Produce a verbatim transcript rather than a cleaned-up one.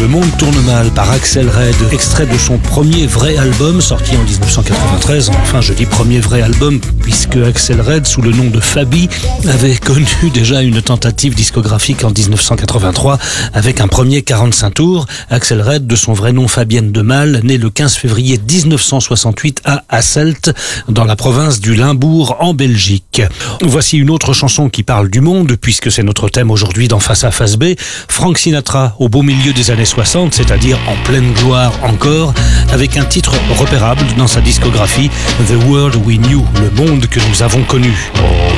Le monde tourne mal par Axel Red, extrait de son premier vrai album sorti en dix-neuf cent quatre-vingt-treize. Enfin, je dis premier vrai album puisque Axel Red, sous le nom de Fabi, avait connu déjà une tentative discographique en dix-neuf cent quatre-vingt-trois avec un premier quarante-cinq tours. Axel Red, de son vrai nom Fabienne de Mal, né le quinze février dix-neuf cent soixante-huit à Hasselt, dans la province du Limbourg en Belgique. Voici une autre chanson qui parle du monde, puisque c'est notre thème aujourd'hui dans Face A Face B. Frank Sinatra, au beau milieu des années soixante, c'est-à-dire en pleine gloire encore, avec un titre repérable dans sa discographie, The World We Knew, le monde que nous avons connu.